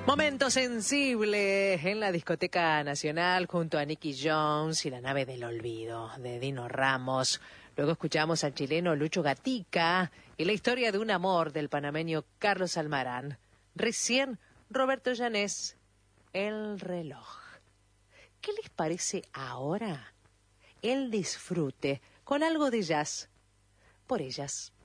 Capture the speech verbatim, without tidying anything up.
Momento sensible en la discoteca nacional junto a Nicky Jones y la nave del olvido de Dino Ramos. Luego escuchamos al chileno Lucho Gatica y la historia de un amor del panameño Carlos Almarán. Recién Roberto Llanés, El reloj. ¿Qué les parece ahora? El disfrute con algo de jazz por ellas.